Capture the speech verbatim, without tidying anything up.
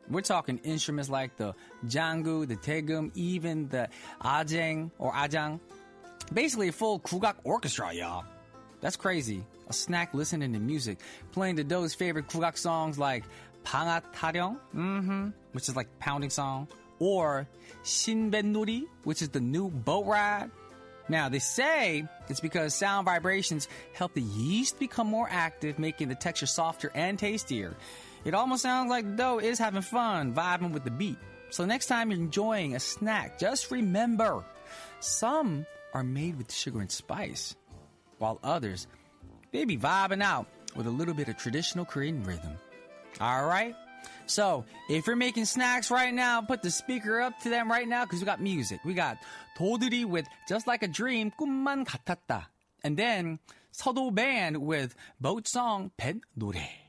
We're talking instruments like the jangu, the tegum, even the ajeng or ajang. Basically a full 국악 orchestra, y'all. That's crazy. A snack listening to music, playing the Dough's favorite 국악 songs like 방앗 타령, mm-hmm, which is like pounding song, or 신뱃놀이, which is the new boat ride. Now, they say it's because sound vibrations help the yeast become more active, making the texture softer and tastier. It almost sounds like the dough is having fun, vibing with the beat. So next time you're enjoying a snack, just remember, some are made with sugar and spice, while others, they be vibing out with a little bit of traditional Korean rhythm. All right? So, if you're making snacks right now, put the speaker up to them right now because we got music. We got 도들이 with Just Like a Dream, 꿈만 같았다. And then 서도 band with boat song 뱃노래.